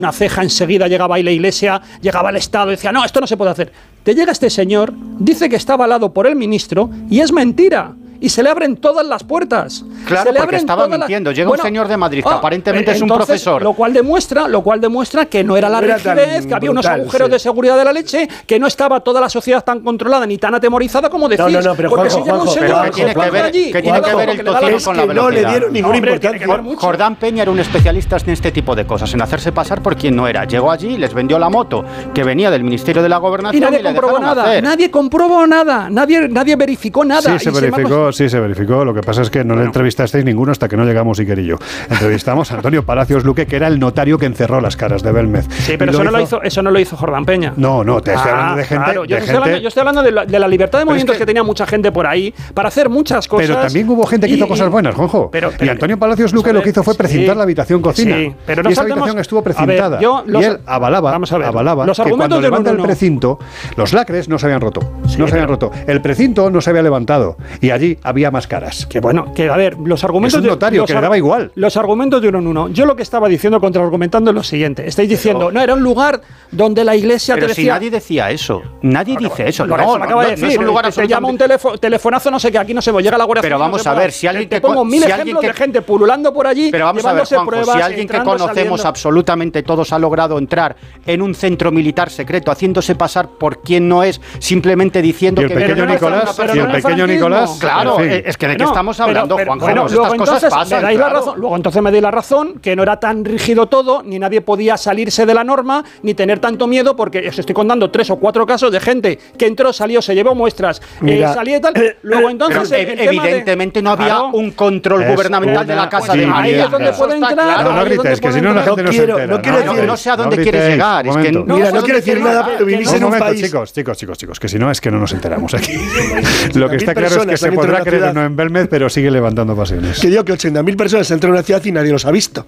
una ceja, enseguida llegaba ahí la Iglesia, llegaba el Estado y decía, no, esto no se puede hacer. Te llega este señor, dice que está avalado por el ministro y es mentira. Y se le abren todas las puertas. Claro, porque estaba mintiendo. Llega un señor de Madrid que aparentemente es un profesor. Lo cual demuestra que no era la rigidez, que había unos agujeros de seguridad de la leche, que no estaba toda la sociedad tan controlada ni tan atemorizada como decís. No, pero porque Juanjo, si llega un señor, ¿qué tiene que ver el tocino con la velocidad? No le dieron ninguna importancia. Jordán Peña era un especialista en este tipo de cosas, en hacerse pasar por quien no era. Llegó allí, les vendió la moto que venía del Ministerio de la Gobernación y nadie comprobó nada. Nadie comprobó nada. Nadie verificó nada. Sí, se verificó. Lo que pasa es que no le entrevistasteis ninguno hasta que no llegamos Iker y yo. Entrevistamos a Antonio Palacios Luque, que era el notario que encerró las caras de Belmez. Sí, pero eso no lo hizo Jordán Peña. No, te estoy hablando de gente... Claro, yo estoy hablando de la libertad de movimientos que tenía mucha gente por ahí para hacer muchas cosas. Pero también hubo gente que hizo cosas buenas, Juanjo. Y Antonio Palacios Luque lo que hizo fue precintar la habitación cocina. Sí, pero y esa habitación estuvo precintada. Y él avalaba que cuando levanta el precinto, los lacres no se habían roto. No se habían roto. El precinto no se había levantado. Y allí había más caras. A ver, los argumentos... Es un notario que le daba igual. Los argumentos de uno en uno. Yo lo que estaba diciendo, contraargumentando, es lo siguiente. Estáis diciendo, no, era un lugar donde la Iglesia te decía... Pero si nadie decía eso. Nadie dice eso. No es un lugar absolutamente... Te llama un telefonazo, no sé qué, aquí no se llega la Guardia Civil. Pero vamos a ver, si alguien que... pongo mil ejemplos de gente pululando por allí, pero vamos a ver, Juanjo, pruebas, si alguien que conocemos absolutamente todos ha logrado entrar en un centro militar secreto, haciéndose pasar por quien no es, simplemente diciendo que... ¿Y el pequeño Nicolás? Claro, es que ¿de qué estamos hablando, Juanjo? Estas cosas pasan. Luego entonces me dais la razón, que no era tan rígido todo, ni nadie podía salirse de la norma, ni tener tanto miedo, porque os estoy contando 3 o 4 casos de gente que entró, salió, se llevó muestras, salía y tal. Luego entonces... evidentemente no había un control gubernamental de la Casa de María. Ahí es donde puede entrar. No grites, que si no la gente no se entera. No sé a dónde quieres llegar. Mira, no quiero decir nada, pero vivís en un país... Chicos, que si no es que no nos enteramos aquí. Lo que está claro es que se podrá creer o no en Belmez, pero sigue levantando pasiones. Que digo que 80.000 personas entran en una ciudad y nadie los ha visto.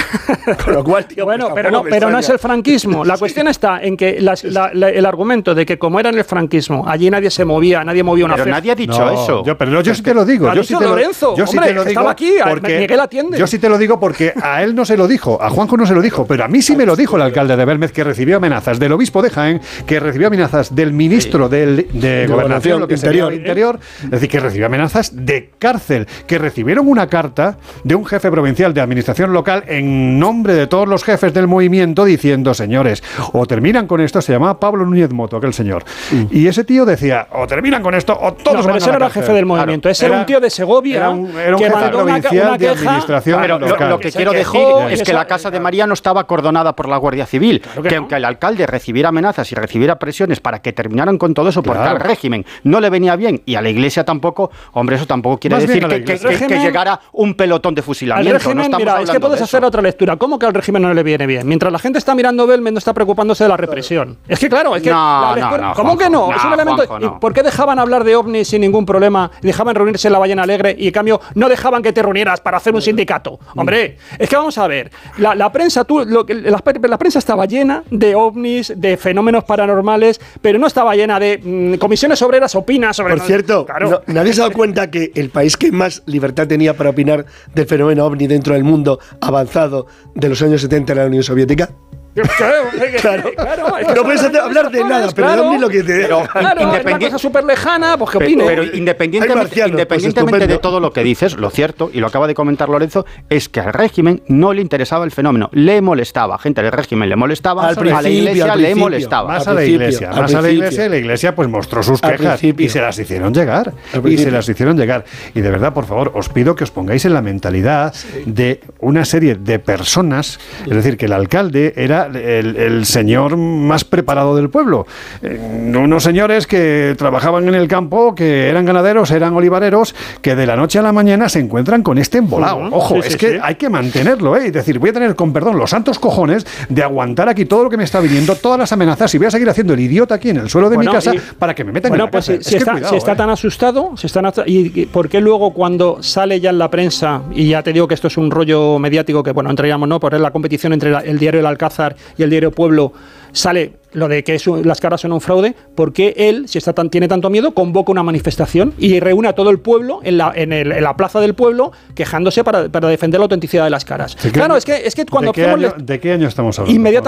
Con lo cual, tío, bueno, pero no es el franquismo. La cuestión está en que el argumento de que como era en el franquismo, allí nadie se movía, nadie movía una ceja. Pero nadie ha dicho eso. Yo sí te lo digo. Yo sí te lo digo aquí, porque Miguel atiende. Yo sí te lo digo porque a él no se lo dijo, a Juanjo no se lo dijo, pero a mí sí me lo dijo el alcalde de Belmez, que recibió amenazas del obispo de Jaén, que recibió amenazas del ministro de Gobernación, lo que sería el Interior, es decir, que recibió amenazas de cárcel, que recibieron una carta de un jefe provincial de administración local en nombre de todos los jefes del movimiento diciendo, señores, o terminan con esto. Se llamaba Pablo Núñez Moto, aquel señor. Y ese tío decía, o terminan con esto, o todos van a la cárcel. Ese no era jefe del movimiento, ese era un tío de Segovia, era un jefe provincial de administración local. Lo que quiero decir es que la Casa de María no estaba acordonada por la Guardia Civil, que aunque el alcalde recibiera amenazas y recibiera presiones para que terminaran con todo eso, porque al régimen no le venía bien y a la Iglesia tampoco, hombre, eso tampoco quiere decir que llegara un pelotón de fusilamiento. Al régimen, mira, es que puedes hacer otra lectura. ¿Cómo que al régimen no le viene bien? Mientras la gente está mirando Belmez, no está preocupándose de la represión. Es que claro, es que... ¿Cómo que no? Es un elemento... ¿Y por qué dejaban hablar de ovnis sin ningún problema? Dejaban reunirse en la Ballena Alegre y en cambio no dejaban que te reunieras para hacer un sindicato. Hombre, es que vamos a ver, la prensa, la prensa estaba llena de ovnis, de fenómenos paranormales, pero no estaba llena de comisiones obreras opinas sobre... Por cierto, ¿nadie se ha dado cuenta que el país que más libertad tenía para opinar del fenómeno ovni dentro del mundo avanzado de los años 70 era la Unión Soviética? Claro. No puedes hablar de nada, pero de ovni lo que te... Una cosa súper lejana, pues que opine. Pero independientemente de todo lo que dices, lo cierto, y lo acaba de comentar Lorenzo, es que al régimen no le interesaba el fenómeno, le molestaba. A gente del régimen le molestaba, a la Iglesia le molestaba. Más a la Iglesia, y la Iglesia pues mostró sus quejas y se las hicieron llegar. Y de verdad, por favor, os pido que os pongáis en la mentalidad de una serie de personas, es decir, que el alcalde era el señor más preparado del pueblo. Unos señores que trabajaban en el campo, que eran ganaderos, eran olivareros, que de la noche a la mañana se encuentran con este embolado. Ojo, que hay que mantenerlo, Es decir, voy a tener, con perdón, los santos cojones de aguantar aquí todo lo que me está viniendo, todas las amenazas, y voy a seguir haciendo el idiota aquí en el suelo de mi casa para que me metan en la cárcel. Si está tan asustado, ¿y por qué luego cuando sale ya en la prensa, y ya te digo que esto es un rollo mediático que, entraríamos, ¿no? Por la competición entre el diario El Alcázar Militar y el diario Pueblo sale lo de que las caras son un fraude, porque él, si tiene tanto miedo, convoca una manifestación y reúne a todo el pueblo en la plaza del pueblo quejándose para defender la autenticidad de las caras. Claro, es que cuando ¿De qué año estamos hablando? Inmediatamente